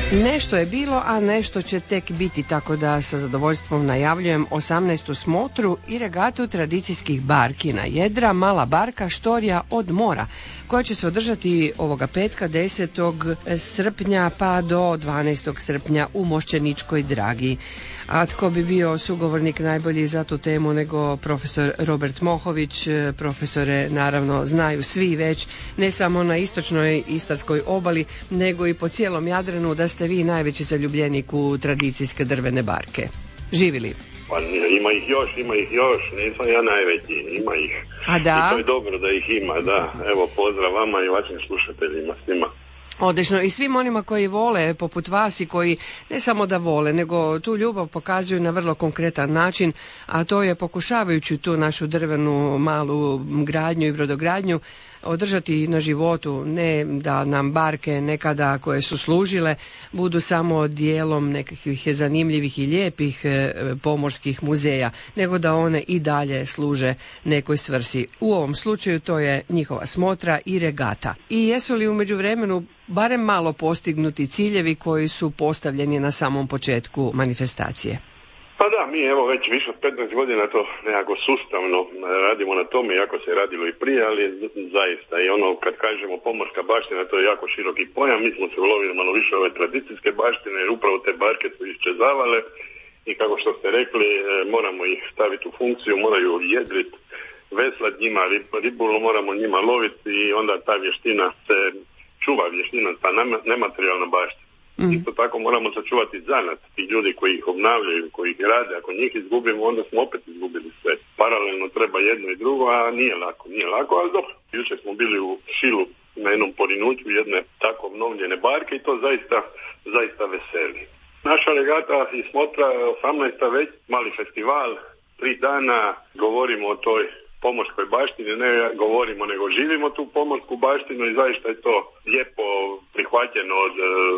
Nešto je bilo, a nešto će tek biti, tako da sa zadovoljstvom najavljujem 18. smotru i regatu tradicijskih barki na jedra, mala barka štorija od mora, koja će se održati ovoga petka 10. srpnja pa do 12. srpnja u Mošćeničkoj Dragi. A tko bi bio sugovornik najbolji za tu temu nego profesor Robert Mohović. Profesore, naravno, znaju svi već, ne samo na istočnoj istarskoj obali, nego i po cijelom Jadranu, da ste vi najveći zaljubljenik u tradicijske drvene barke. Živili? Pa ima ih još, nisam ja najveći, ima ih. A da? I to je dobro da ih ima, da. Evo, pozdrav vama i vašim slušateljima, svima. Odlično. I svim onima koji vole poput vas i koji ne samo da vole, nego tu ljubav pokazuju na vrlo konkretan način, a to je pokušavajući tu našu drvenu malu gradnju i brodogradnju održati na životu, ne da nam barke nekada koje su služile budu samo dijelom nekakvih zanimljivih i lijepih pomorskih muzeja, nego da one i dalje služe nekoj svrsi. U ovom slučaju to je njihova smotra i regata. I jesu li u međuvremenu barem malo postignuti ciljevi koji su postavljeni na samom početku manifestacije? Pa da, mi evo već više od 15 godina to nekako sustavno radimo na tome, jako se radilo i prije, ali zaista i ono kad kažemo pomorska baština, to je jako široki pojam. Mi smo se ulovili malo više ove tradicijske baštine, jer upravo te barke su iščezavale i kako što ste rekli, moramo ih staviti u funkciju, moraju jedrit, veslat njima, ribulu moramo njima loviti i onda ta vještina se čuva, vještina, ta nematerijalna baština. Isto tako moramo sačuvati zanat, ti ljudi koji ih obnavljaju, koji ih rade. Ako njih izgubimo, onda smo opet izgubili sve. Paralelno treba jedno i drugo, a nije lako, ali dobro. Jučer smo bili u Šilu na jednom porinuću jedne tako obnovljene barke i to zaista veseli. Naša regata i smotra 18. već, mali festival, 3 dana govorimo o toj pomorskoj baštini, ne govorimo nego živimo tu pomorsku baštinu i zaista je to lijepo prihvaćeno od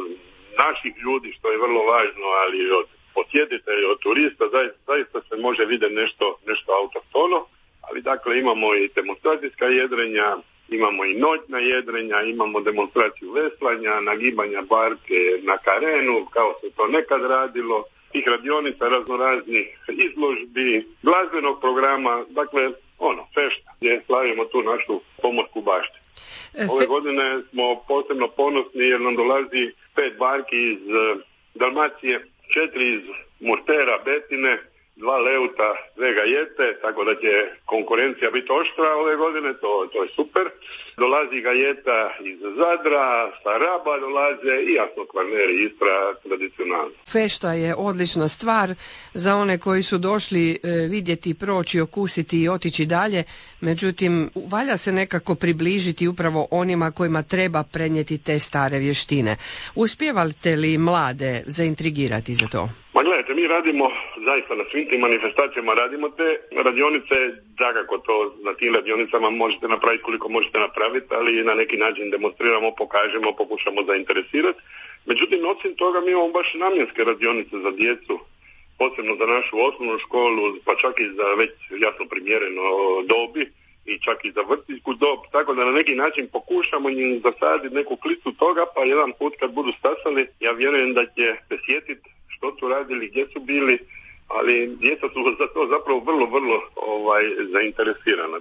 naših ljudi, što je vrlo važno, ali od posjetitelja, od turista, zaista se može vidjeti nešto autohtono, ali dakle imamo i demonstracijska jedrenja, imamo i noćna jedrenja, imamo demonstraciju veslanja, nagibanja barke na karenu, kao se to nekad radilo, tih radionica raznoraznih izložbi, glazbenog programa, dakle fešta gdje slavimo tu našu pomorsku baštinu. Ove godine smo posebno ponosni jer nam dolazi 5 barki iz Dalmacije, 4 iz Murtera, Betine, 2 Leuta, 2 Gajete, tako da će konkurencija biti oštra ove godine, to je super. Dolazi Gajeta iz Zadra, sa Raba dolaze i jasno Kvarneri, Istra, tradicionalno. Fešta je odlična stvar za one koji su došli vidjeti, proći, okusiti i otići dalje, međutim valja se nekako približiti upravo onima kojima treba prenijeti te stare vještine. Uspijevate li mlade zaintrigirati za to? Ma gledajte, mi radimo zaista na svim tim manifestacijama, radimo te radionice, dakako to na tim radionicama možete napraviti koliko možete napraviti, ali na neki način demonstriramo, pokažemo, pokušamo zainteresirati. Međutim, osim toga mi imamo baš namjenske radionice za djecu, posebno za našu osnovnu školu, pa čak i za već jasno primjereno dobi i čak i za vrtićku dob, tako da na neki način pokušamo im zasaditi neku klicu toga, pa jedan put kad budu stasali, ja vjerujem da će se sjetiti što su radili, gdje su bili, ali djeca su za to zapravo vrlo zainteresirana.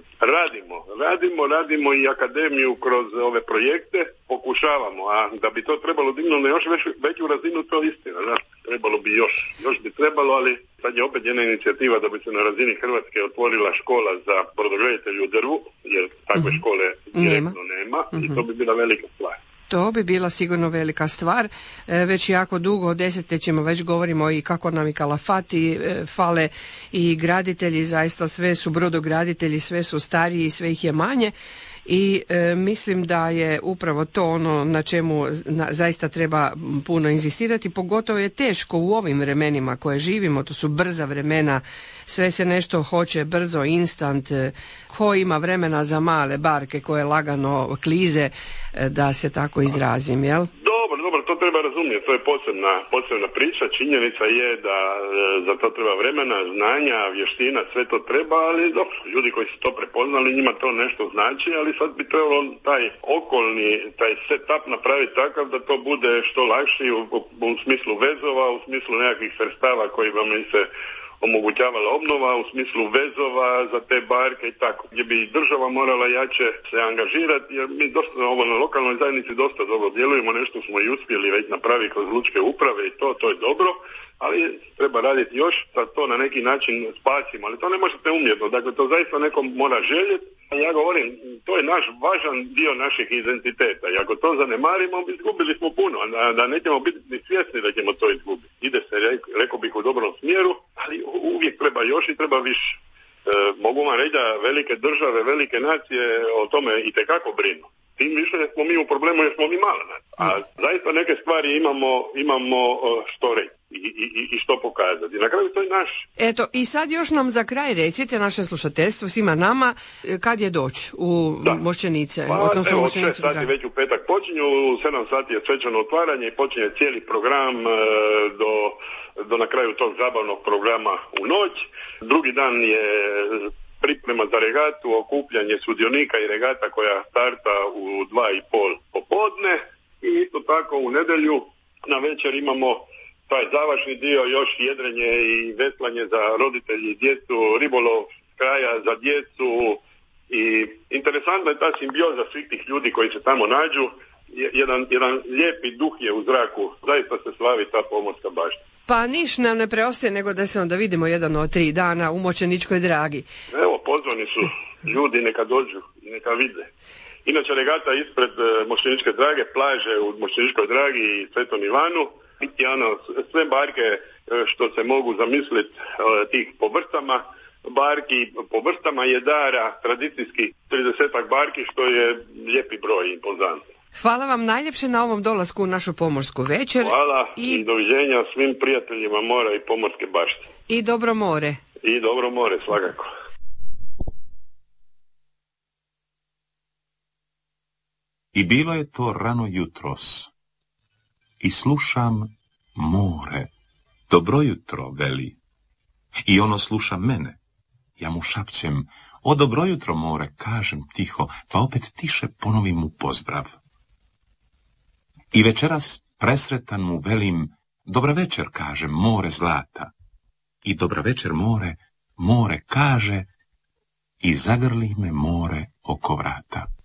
Radimo i akademiju kroz ove projekte, pokušavamo, a da bi to trebalo dignuti na još veću razinu, to je istina, da. Trebalo bi još bi trebalo, ali sad je opet jedna inicijativa da bi se na razini Hrvatske otvorila škola za brodograditelje u drvu, jer takve škole direktno nema i to bi bila velika stvar. To bi bila sigurno velika stvar. Već jako dugo, desetljećima već govorimo i kako nam i kalafati fale i graditelji, zaista sve su brodograditelji, sve su stariji i sve ih je manje. I mislim da je upravo to ono na čemu zaista treba puno inzistirati, pogotovo je teško u ovim vremenima koje živimo, to su brza vremena, sve se nešto hoće brzo, instant, ko ima vremena za male barke koje lagano klize, da se tako izrazim, jel? Dobro, to treba razumjeti, to je posebna priča. Činjenica je da za to treba vremena, znanja, vještina, sve to treba, ali dobro, ljudi koji su to prepoznali, njima to nešto znači, ali sad bi trebalo taj okolni, taj setup napraviti takav da to bude što lakši u smislu vezova, u smislu nekakvih sredstava koji vam se omogućavala obnova, u smislu vezova za te barke i tako, gdje bi država morala jače se angažirati, jer mi dosta na lokalnoj zajednici dosta dobro djelujemo, nešto smo i uspjeli već napraviti kroz lučke uprave i to je dobro, ali treba raditi još da to na neki način spasimo, ali to ne možete umjetno, dakle to zaista nekom mora željeti. Ja govorim, to je naš važan dio našeg identiteta i ako to zanemarimo, izgubili smo puno, da nećemo biti ni svjesni da ćemo to izgubiti. Ide se, rekao bih, u dobrom smjeru, ali uvijek treba još i treba više. Mogu vam reći da velike države, velike nacije o tome itekako brinu. Tim više smo mi u problemu jer smo mi mala nacija. A zaista neke stvari imamo što reći. I što pokazati. Na kraju to je naš. Eto, i sad još nam za kraj recite, naše slušateljstvo, svima nama, kad je doći u Mošćenice? Pa, evo, 6 sati već u petak počinju, u 7 sati je svečano otvaranje i počinje cijeli program do na kraju tog zabavnog programa u noć. Drugi dan je priprema za regatu, okupljanje sudionika i regata koja starta u 2:30 popodne i isto tako u nedjelju na večer imamo taj završni dio, još jedrenje i veslanje za roditelji i djecu, ribolov kraja za djecu i interesantna je ta simbioza svih tih ljudi koji se tamo nađu. Jedan lijepi duh je u zraku, zaista se slavi ta pomorska baština. Pa niš nam ne preostaje nego da se onda vidimo jedan od 3 dana u Mošćeničkoj dragi. Evo, pozvani su ljudi, neka dođu i neka vide. Inače, regata ispred Mošćeničke drage, plaže u Mošćeničkoj dragi i Svetom Ivanu, sve barke što se mogu zamisliti tih po vrstama barki, po vrstama jedara, tradicijski 30 barki, što je lijepi broj i impozantno. Hvala vam najljepše na ovom dolasku u našu pomorsku večer. Hvala i doviđenja svim prijateljima mora i pomorske baštine. I dobro more. I dobro more, svakako. I bilo je to rano jutros. I slušam more, dobro jutro, veli. I ono sluša mene. Ja mu šapćem, o dobro jutro, more, kažem tiho, pa opet tiše ponovim mu pozdrav. I večeras presretan mu velim, dobra večer, kažem, more zlata. I dobra večer, more, more kaže, i zagrli me more oko vrata.